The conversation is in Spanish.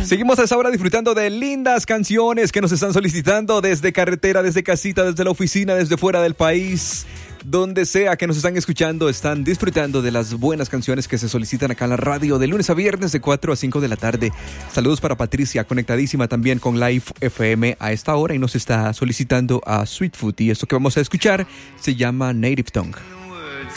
Seguimos a esa hora disfrutando de lindas canciones que nos están solicitando desde carretera, desde casita, desde la oficina, desde fuera del país. Donde sea que nos están escuchando, están disfrutando de las buenas canciones que se solicitan acá en la radio de lunes a viernes de 4 a 5 de la tarde. Saludos para Patricia, conectadísima también con Live FM a esta hora y nos está solicitando a Sweet Food. Y esto que vamos a escuchar se llama Native Tongue.